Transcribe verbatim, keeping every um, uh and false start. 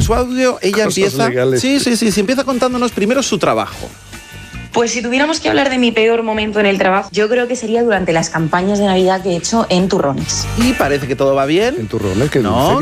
su audio ella Cosas empieza... legales. Sí, sí, sí, sí, empieza contándonos primero su trabajo. Pues si tuviéramos que hablar de mi peor momento en el trabajo, yo creo que sería durante las campañas de Navidad que he hecho en turrones. Y parece que todo va bien. En turrones, que No,